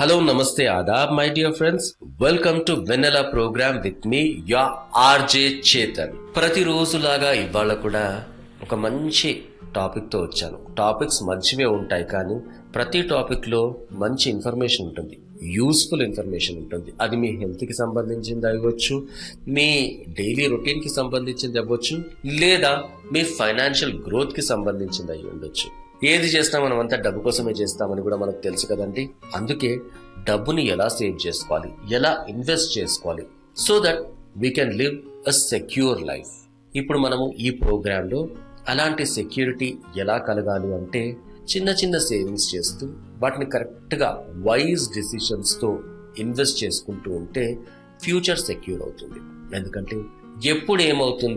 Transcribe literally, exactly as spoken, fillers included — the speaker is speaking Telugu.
Hello, Namaste, Adab, my dear friends. Welcome to Vanilla program with me, your R J Chetan. ప్రతిరోజులాగా ఇవాళ కూడా ఒక మంచి టాపిక్తో వచ్చాను. టాపిక్స్ మంచివే ఉంటాయి, కానీ ప్రతి టాపిక్లో మంచి ఇన్ఫర్మేషన్ ఉంటుంది, యూస్ఫుల్ ఇన్ఫర్మేషన్ ఉంటుంది. అది మీ హెల్త్కి సంబంధించింది అవ్వచ్చు, మీ డైలీ రొటీన్కి సంబంధించింది అవ్వచ్చు, లేదా మీ ఫైనాన్షియల్ గ్రోత్కి సంబంధించింది అయి ఉండొచ్చు. ఏది చేసినా మనం అంతా డబ్బు కోసమే చేస్తామని కూడా మనకు తెలుసు కదండి. అందుకే డబ్బుని ఎలా సేవ్ చేసుకోవాలి, ఎలా ఇన్వెస్ట్ చేసుకోవాలి, so that we can live a secure life. ఇప్పుడు మనము ఈ ప్రోగ్రాంలో అలాంటి సెక్యూరిటీ ఎలా కలగాలి అంటే, చిన్న చిన్న సేవింగ్స్ చేస్తూ వాటిని కరెక్ట్గా వైజ్ డిసిషన్స్తో ఇన్వెస్ట్ చేసుకుంటూ ఉంటే ఫ్యూచర్ సెక్యూర్ అవుతుంది. ఎందుకంటే ఎప్పుడు ఏమవుతుంది